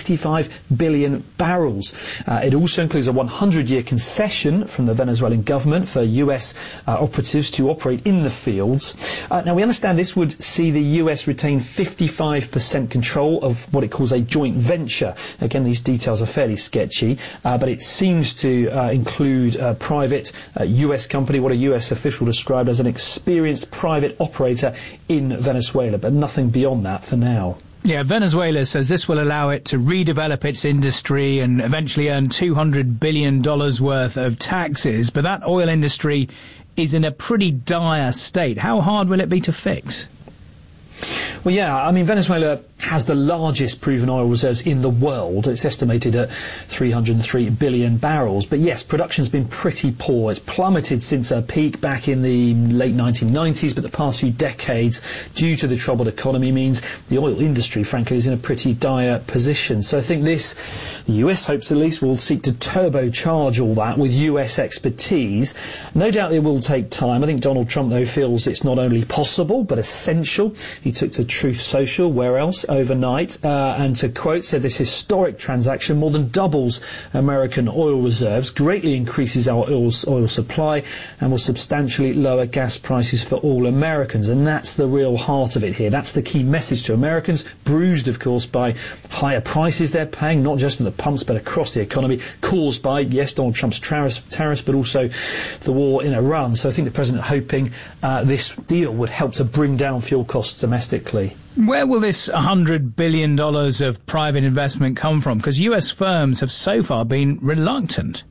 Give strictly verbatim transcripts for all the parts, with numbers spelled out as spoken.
sixty-five billion barrels. Uh, it also includes a one hundred year concession from the Venezuelan government for U S uh, operatives to operate in the fields. Uh, now, we understand this would see the U S retain fifty-five percent control of what it calls a joint venture. Again, these details are fairly sketchy, uh, but it seems to uh, include a private uh, U S company, what a U S official described as an experienced private operator in Venezuela, but nothing beyond that for now. Yeah, Venezuela says this will allow it to redevelop its industry and eventually earn two hundred billion dollars worth of taxes, but that oil industry is in a pretty dire state. How hard will it be to fix? Well, yeah, I mean, Venezuela has the largest proven oil reserves in the world. It's estimated at three hundred three billion barrels. But yes, production's been pretty poor. It's plummeted since a peak back in the late nineteen nineties, but the past few decades, due to the troubled economy, means the oil industry, frankly, is in a pretty dire position. So I think this, the U S hopes at least, will seek to turbocharge all that with U S expertise. No doubt it will take time. I think Donald Trump, though, feels it's not only possible, but essential. He took to Truth Social, where else, overnight, uh, and to quote, said this historic transaction more than doubles American oil reserves, greatly increases our oil, oil supply, and will substantially lower gas prices for all Americans. And that's the real heart of it here. That's the key message to Americans, bruised, of course, by higher prices they're paying, not just at the pumps, but across the economy, caused by, yes, Donald Trump's tariffs, tariffs but also the war in Iran. So I think the president hoping uh, this deal would help to bring down fuel costs domestically. Where will this one hundred billion dollars of private investment come from? Because U S firms have so far been reluctant.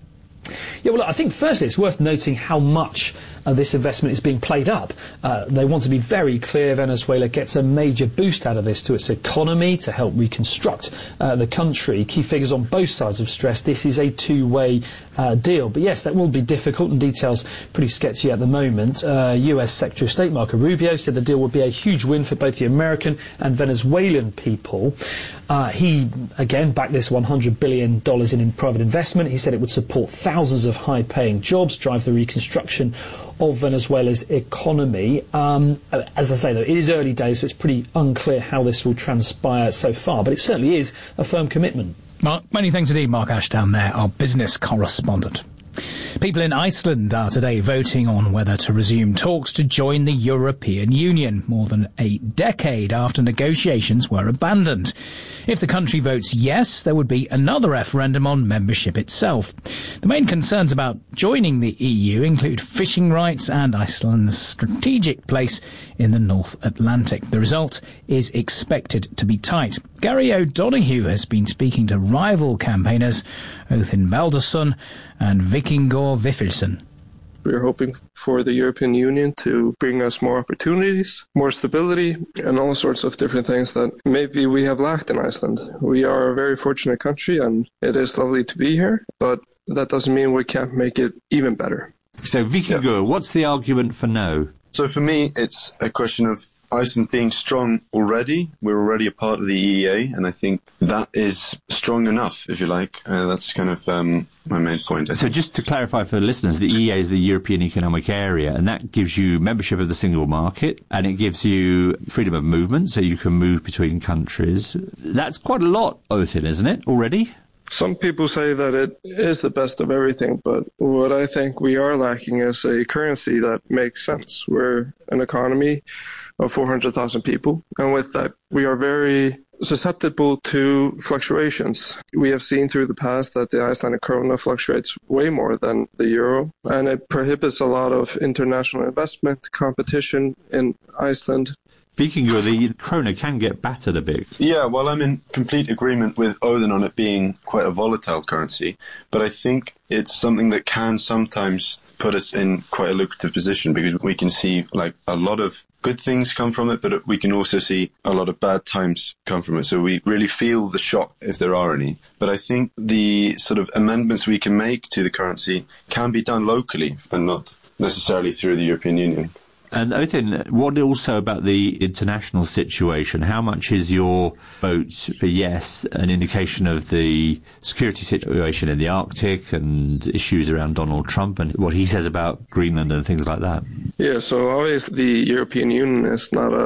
Yeah, well, I think firstly it's worth noting how much uh, this investment is being played up. Uh, they want to be very clear Venezuela gets a major boost out of this to its economy to help reconstruct uh, the country. Key figures on both sides have stressed this is a two-way uh, deal. But yes, that will be difficult and details pretty sketchy at the moment. Uh, U S Secretary of State Marco Rubio said the deal would be a huge win for both the American and Venezuelan people. Uh, he, again, backed this one hundred billion dollars in, in private investment. He said it would support thousands of high-paying jobs, drive the reconstruction of Venezuela's economy. Um, as I say, though, it is early days, so it's pretty unclear how this will transpire so far, but it certainly is a firm commitment. Mark, many thanks indeed, Mark Ashdown there, our business correspondent. People in Iceland are today voting on whether to resume talks to join the European Union, more than a decade after negotiations were abandoned. If the country votes yes, there would be another referendum on membership itself. The main concerns about joining the E U include fishing rights and Iceland's strategic place in the North Atlantic. The result is expected to be tight. Gary O'Donoghue has been speaking to rival campaigners Öthin Baldursson and Víkingur Vífilsson. We're hoping for the European Union to bring us more opportunities, more stability, and all sorts of different things that maybe we have lacked in Iceland. We are a very fortunate country, and it is lovely to be here, but that doesn't mean we can't make it even better. So, Víkingur, yeah. What's the argument for no? So for me, it's a question of Iceland being strong already. We're already a part of the E E A, and I think that is strong enough, if you like. Uh, that's kind of um, my main point. I so think. Just to clarify for the listeners, the E E A is the European Economic Area, and that gives you membership of the single market, and it gives you freedom of movement, so you can move between countries. That's quite a lot, Öthin, isn't it, already? Some people say that it is the best of everything, but what I think we are lacking is a currency that makes sense. We're an economy of four hundred thousand people, and with that, we are very susceptible to fluctuations. We have seen through the past that the Icelandic krona fluctuates way more than the euro, and it prohibits a lot of international investment, competition in Iceland. Víkingur, the krona can get battered a bit. Yeah, well, I'm in complete agreement with Öthin on it being quite a volatile currency, but I think it's something that can sometimes put us in quite a lucrative position because we can see like a lot of good things come from it, but we can also see a lot of bad times come from it. So we really feel the shock if there are any. But I think the sort of amendments we can make to the currency can be done locally and not necessarily through the European Union. And Öthin, what also about the international situation? How much is your vote for yes an indication of the security situation in the Arctic and issues around Donald Trump and what he says about Greenland and things like that? Yeah, so obviously the European Union is not a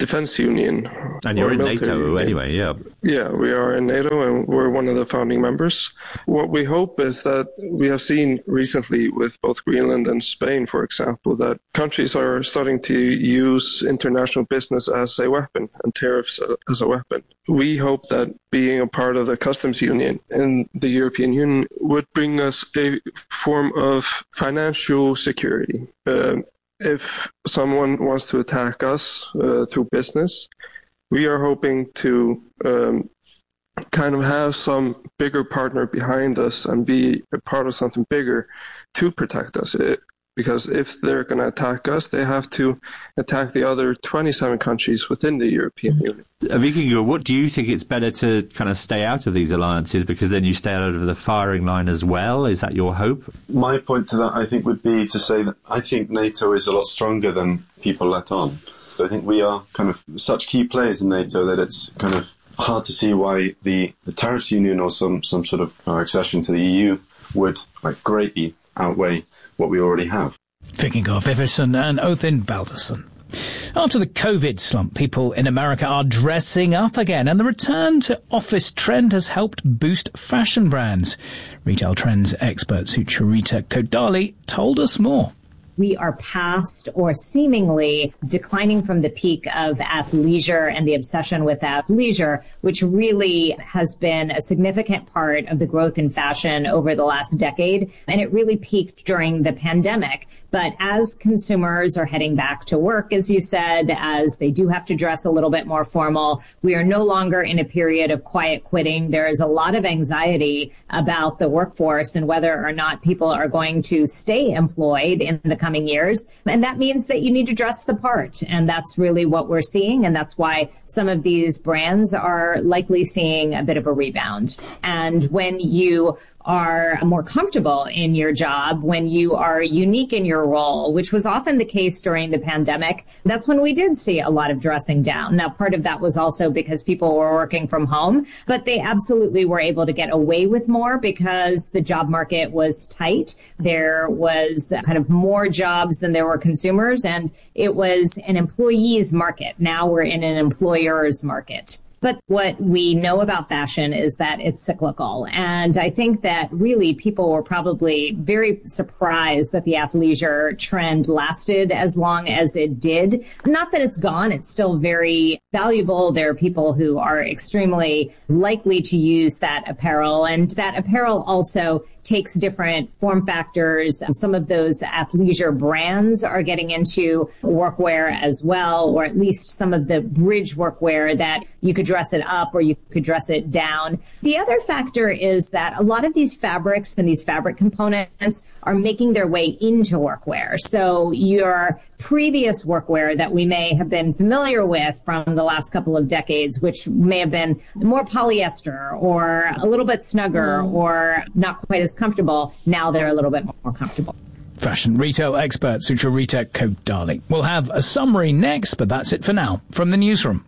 defense union. And you're in NATO union. anyway, yeah. Yeah, we are in NATO and we're one of the founding members. What we hope is that we have seen recently with both Greenland and Spain, for example, that countries are starting to use international business as a weapon and tariffs as a weapon. We hope that being a part of the customs union in the European Union would bring us a form of financial security. Uh, if someone wants to attack us uh, through business, we are hoping to um, kind of have some bigger partner behind us and be a part of something bigger to protect us. It, because if they're going to attack us, they have to attack the other twenty-seven countries within the European Union. Vikingur, what do you think it's better to kind of stay out of these alliances because then you stay out of the firing line as well? Is that your hope? My point to that, I think, would be to say that I think NATO is a lot stronger than people let on. So I think we are kind of such key players in NATO that it's kind of hard to see why the, the tariffs union or some, some sort of uh, accession to the E U would like greatly outweigh what we already have. Vikingur Vifarsson and Othin Baldursson. After the COVID slump, people in America are dressing up again, and the return to office trend has helped boost fashion brands. Retail trends expert Sucharita Kodali told us more. We are past or seemingly declining from the peak of athleisure and the obsession with athleisure, which really has been a significant part of the growth in fashion over the last decade. And it really peaked during the pandemic. But as consumers are heading back to work, as you said, as they do have to dress a little bit more formal, we are no longer in a period of quiet quitting. There is a lot of anxiety about the workforce and whether or not people are going to stay employed in the coming years. And that means that you need to dress the part. And that's really what we're seeing. And that's why some of these brands are likely seeing a bit of a rebound. And when you are more comfortable in your job, when you are unique in your role, which was often the case during the pandemic, that's when we did see a lot of dressing down. Now, part of that was also because people were working from home, but they absolutely were able to get away with more because the job market was tight. There was kind of more jobs than there were consumers, and it was an employee's market. Now we're in an employer's market. But what we know about fashion is that it's cyclical. And I think that really people were probably very surprised that the athleisure trend lasted as long as it did. Not that it's gone. It's still very valuable. There are people who are extremely likely to use that apparel. And that apparel also takes different form factors. Some of those athleisure brands are getting into workwear as well, or at least some of the bridge workwear that you could dress it up or you could dress it down. The other factor is that a lot of these fabrics and these fabric components are making their way into workwear. So your previous workwear that we may have been familiar with from the last couple of decades, which may have been more polyester or a little bit snugger mm. or not quite as comfortable, now they're a little bit more comfortable. Fashion retail expert Sucharita Kodali. We'll have a summary next, but that's it for now. From the newsroom.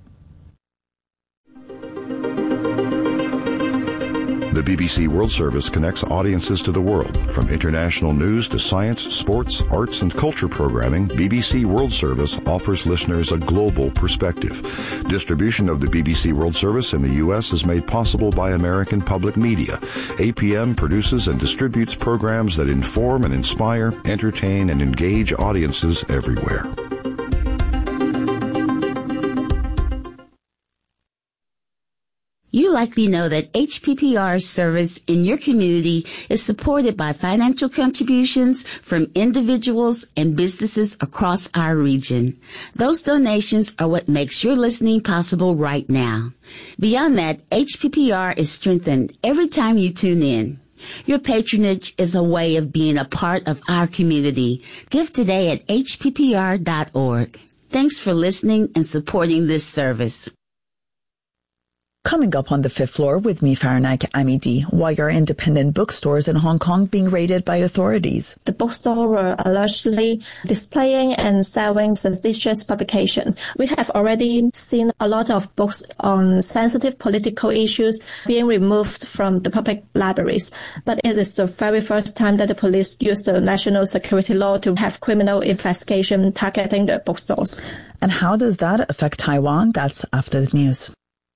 The B B C World Service connects audiences to the world. From international news to science, sports, arts, and culture programming, B B C World Service offers listeners a global perspective. Distribution of the B B C World Service in the U S is made possible by American Public Media. A P M produces and distributes programs that inform and inspire, entertain, and engage audiences everywhere. You likely know that H P P R's service in your community is supported by financial contributions from individuals and businesses across our region. Those donations are what makes your listening possible right now. Beyond that, H P P R is strengthened every time you tune in. Your patronage is a way of being a part of our community. Give today at H P P R dot org. Thanks for listening and supporting this service. Coming up on the fifth floor with me, Faranack Amidi, why are independent bookstores in Hong Kong being raided by authorities? The bookstore were allegedly displaying and selling seditious publication. We have already seen a lot of books on sensitive political issues being removed from the public libraries. But it is the very first time that the police used the national security law to have criminal investigation targeting the bookstores. And how does that affect Taiwan? That's after the news.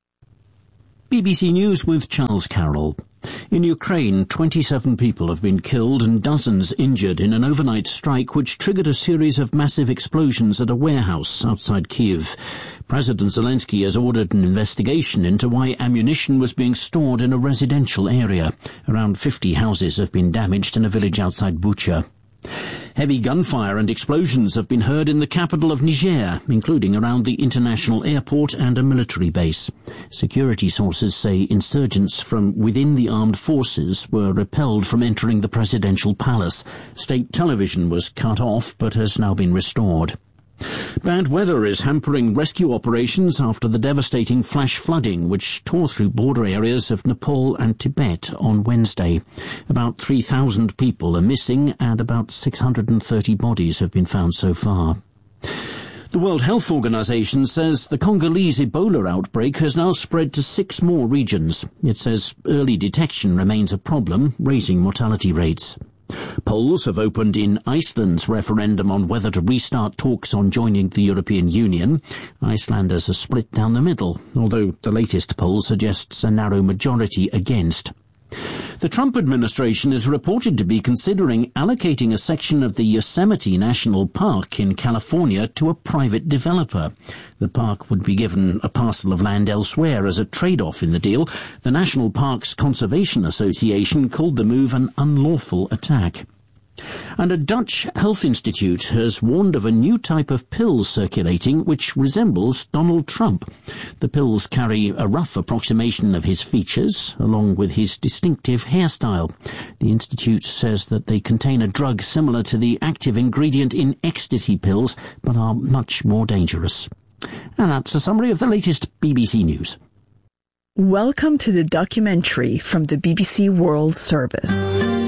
B B C News with Charles Carroll. In Ukraine, twenty-seven people have been killed and dozens injured in an overnight strike which triggered a series of massive explosions at a warehouse outside Kyiv. President Zelensky has ordered an investigation into why ammunition was being stored in a residential area. Around fifty houses have been damaged in a village outside Bucha. Heavy gunfire and explosions have been heard in the capital of Niger, including around the international airport and a military base. Security sources say insurgents from within the armed forces were repelled from entering the presidential palace. State television was cut off but has now been restored. Bad weather is hampering rescue operations after the devastating flash flooding which tore through border areas of Nepal and Tibet on Wednesday. About three thousand people are missing and about six hundred thirty bodies have been found so far. The World Health Organization says the Congolese Ebola outbreak has now spread to six more regions. It says early detection remains a problem, raising mortality rates. Polls have opened in Iceland's referendum on whether to restart talks on joining the European Union. Icelanders are split down the middle, although the latest poll suggests a narrow majority against. The Trump administration is reported to be considering allocating a section of the Yosemite National Park in California to a private developer. The park would be given a parcel of land elsewhere as a trade-off in the deal. The National Parks Conservation Association called the move an unlawful attack. And a Dutch health institute has warned of a new type of pill circulating which resembles Donald Trump. The pills carry a rough approximation of his features, along with his distinctive hairstyle. The institute says that they contain a drug similar to the active ingredient in ecstasy pills, but are much more dangerous. And that's a summary of the latest B B C News. Welcome to the documentary from the B B C World Service.